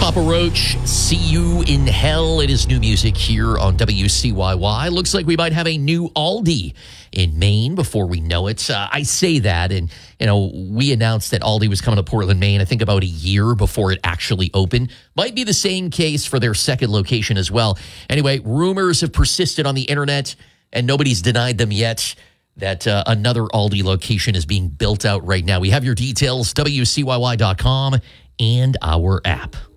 Papa Roach, See You in Hell. It is new music here on WCYY. Looks like we might have a new Aldi in Maine before we know it. I say that, and, we announced that Aldi was coming to Portland, Maine, I think about a year before it actually opened. Might be the same case for their second location as well. Anyway, rumors have persisted on the internet, and nobody's denied them yet, that another Aldi location is being built out right now. We have your details, WCYY.com, and our app.